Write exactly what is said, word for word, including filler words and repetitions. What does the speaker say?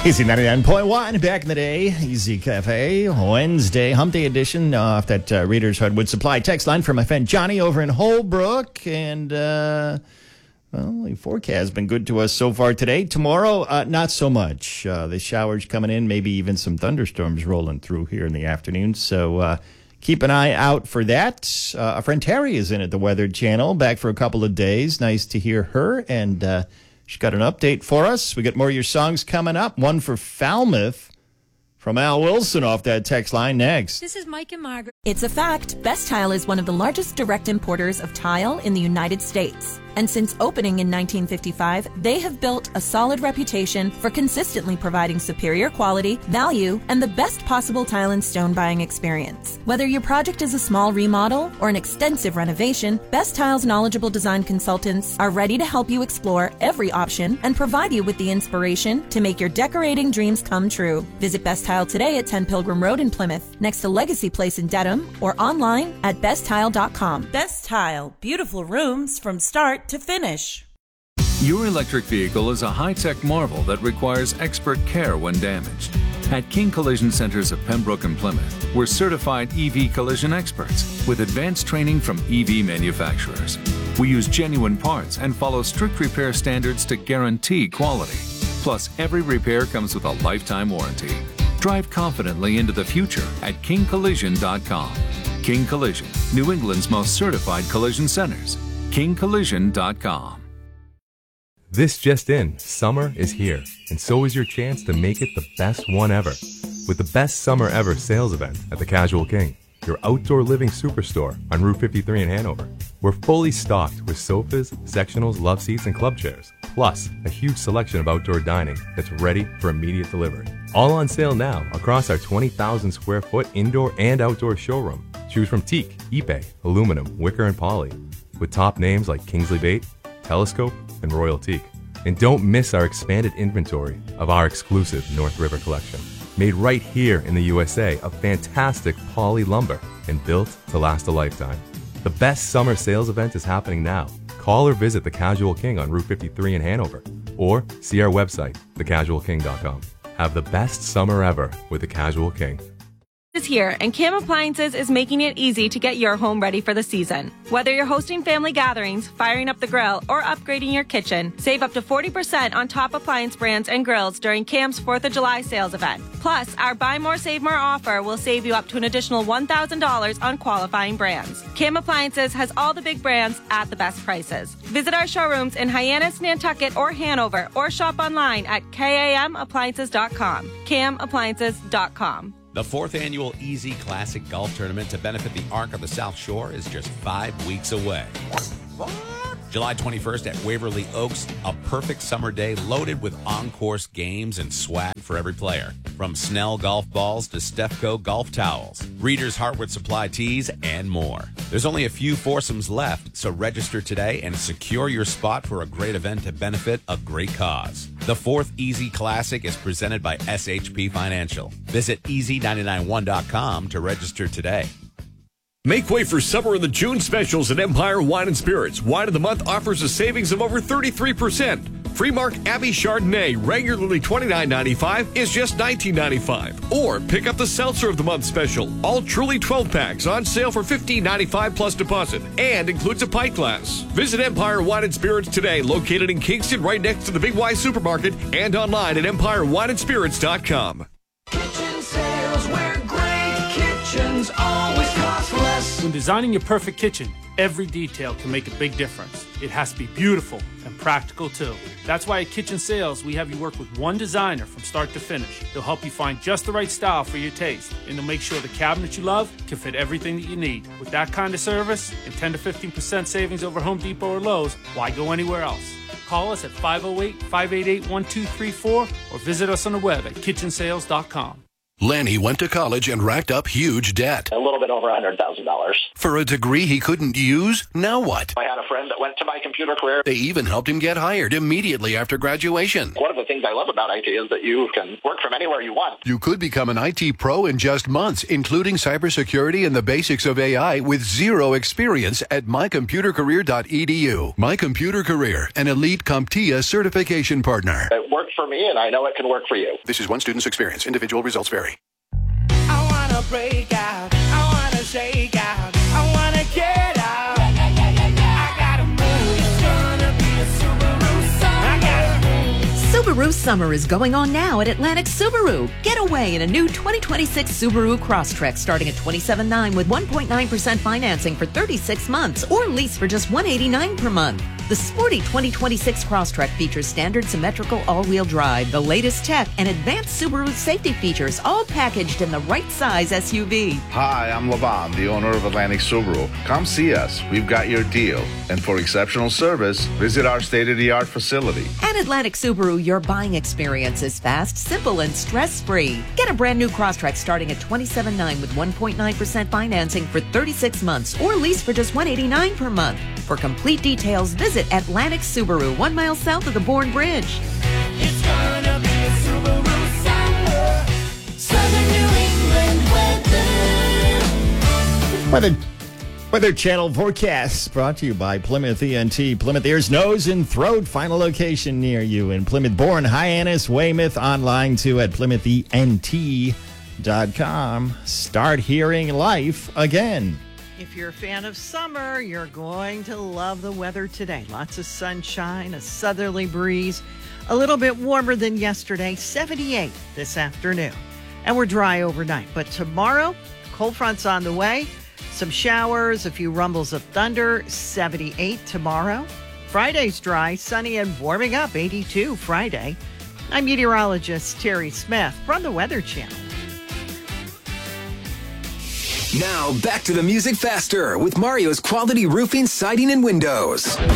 Easy ninety-nine point one, back in the day. Easy Cafe, Wednesday, Hump Day edition off that uh, Reader's Hardwood Supply text line from my friend Johnny over in Holbrook. And, uh, well, the forecast has been good to us so far today. Tomorrow, uh, not so much. Uh, the showers coming in, maybe even some thunderstorms rolling through here in the afternoon. So uh, keep an eye out for that. Uh, our friend Terry is in at the Weather Channel, back for a couple of days. Nice to hear her. And, uh, she's got an update for us. We got more of your songs coming up. One for Falmouth from Al Wilson off that text line next. This is Mike and Margaret. It's a fact. Best Tile is one of the largest direct importers of tile in the United States. And since opening in nineteen fifty-five, they have built a solid reputation for consistently providing superior quality, value, and the best possible tile and stone buying experience. Whether your project is a small remodel or an extensive renovation, Best Tile's knowledgeable design consultants are ready to help you explore every option and provide you with the inspiration to make your decorating dreams come true. Visit Best Tile today at ten Pilgrim Road in Plymouth, next to Legacy Place in Dedham, or online at best tile dot com. Best Tile. Beautiful rooms from start to finish. Your electric vehicle is a high-tech marvel that requires expert care when damaged. At King Collision Centers of Pembroke and Plymouth, we're certified E V collision experts with advanced training from E V manufacturers. We use genuine parts and follow strict repair standards to guarantee quality. Plus, every repair comes with a lifetime warranty. Drive confidently into the future at king collision dot com. King Collision, New England's most certified collision centers. king collision dot com. This just in, summer is here, and so is your chance to make it the best one ever. With the best summer ever sales event at the Casual King, your outdoor living superstore on Route fifty-three in Hanover. We're fully stocked with sofas, sectionals, love seats, and club chairs, plus a huge selection of outdoor dining that's ready for immediate delivery. All on sale now across our twenty thousand square foot indoor and outdoor showroom. Choose from teak, Ipe, aluminum, wicker, and poly, with top names like Kingsley Bait, Telescope, and Royal Teak. And don't miss our expanded inventory of our exclusive North River collection. Made right here in the U S A of fantastic poly lumber and built to last a lifetime. The best summer sales event is happening now. Call or visit the Casual King on Route fifty-three in Hanover, or see our website, the casual king dot com. Have the best summer ever with the Casual King. Is here, and Cam Appliances is making it easy to get your home ready for the season. Whether you're hosting family gatherings, firing up the grill, or upgrading your kitchen, save up to forty percent on top appliance brands and grills during Cam's fourth of July sales event. Plus, our Buy More, Save More offer will save you up to an additional one thousand dollars on qualifying brands. Cam Appliances has all the big brands at the best prices. Visit our showrooms in Hyannis, Nantucket, or Hanover, or shop online at kam appliances dot com. cam appliances dot com. The fourth annual Easy Classic Golf Tournament to benefit the Arc of the South Shore is just five weeks away. What? July twenty-first at Waverly Oaks, a perfect summer day loaded with on-course games and swag for every player. From Snell golf balls to Stefco golf towels, Reader's Hardwood Supply tees, and more. There's only a few foursomes left, so register today and secure your spot for a great event to benefit a great cause. The fourth Easy Classic is presented by S H P Financial. Visit easy nine nine one dot com to register today. Make way for summer in the June specials at Empire Wine and Spirits. Wine of the Month offers a savings of over thirty-three percent. Freemark Abbey Chardonnay, regularly twenty-nine ninety-five, is just nineteen ninety-five. Or pick up the Seltzer of the Month special. All Truly twelve packs on sale for fifteen ninety-five plus deposit and includes a pint glass. Visit Empire Wine and Spirits today, located in Kingston right next to the Big Y Supermarket, and online at empire wine and spirits dot com. Kitchen sales where great kitchens always cost less. When designing your perfect kitchen, every detail can make a big difference. It has to be beautiful and practical too. That's why at Kitchen Sales, we have you work with one designer from start to finish. They'll help you find just the right style for your taste, and they'll make sure the cabinet you love can fit everything that you need. With that kind of service and ten to fifteen percent savings over Home Depot or Lowe's, why go anywhere else? Call us at five oh eight, five eight eight, one two three four or visit us on the web at kitchen sales dot com. Lanny went to college and racked up huge debt. A little bit over one hundred thousand dollars. For a degree he couldn't use? Now what? I had a friend that went went to My Computer Career. They even helped him get hired immediately after graduation. One of the things I love about I T is that you can work from anywhere you want. You could become an I T pro in just months, including cybersecurity and the basics of A I with zero experience at my computer career dot e d u. My Computer Career, an elite CompTIA certification partner. It worked for me, and I know it can work for you. This is one student's experience. Individual results vary. I wanna break out. I wanna shake out. I wanna get out. I gotta move. It's gonna be a Subaru summer. I gotta move. Subaru Summer is going on now at Atlantic Subaru. Get away in a new twenty twenty-six Subaru Crosstrek starting at twenty-seven thousand nine hundred with one point nine percent financing for thirty-six months or lease for just one hundred eighty-nine dollars per month. The sporty twenty twenty-six Crosstrek features standard symmetrical all-wheel drive, the latest tech, and advanced Subaru safety features, all packaged in the right size S U V. Hi, I'm Lavan, the owner of Atlantic Subaru. Come see us. We've got your deal. And for exceptional service, visit our state-of-the-art facility. At Atlantic Subaru, your buying experience is fast, simple, and stress-free. Get a brand new Crosstrek starting at twenty-seven thousand nine hundred with one point nine percent financing for thirty-six months or lease for just one hundred eighty-nine dollars per month. For complete details, visit Atlantic Subaru, one mile south of the Bourne Bridge. It's gonna be a Subaru summer. Southern New England weather. Weather, Weather Channel forecasts brought to you by Plymouth E N T. Plymouth Ears, Nose, and Throat. Final location near you in Plymouth, Bourne, Hyannis, Weymouth. Online too at plymouth e n t dot com. Start hearing life again. If you're a fan of summer, you're going to love the weather today. Lots of sunshine, a southerly breeze, a little bit warmer than yesterday, seventy-eight this afternoon. And we're dry overnight. But tomorrow, cold front's on the way. Some showers, a few rumbles of thunder, seventy-eight tomorrow. Friday's dry, sunny, and warming up, eighty-two Friday. I'm meteorologist Terry Smith from the Weather Channel. Now, back to the music faster with Mario's Quality Roofing, Siding, and Windows.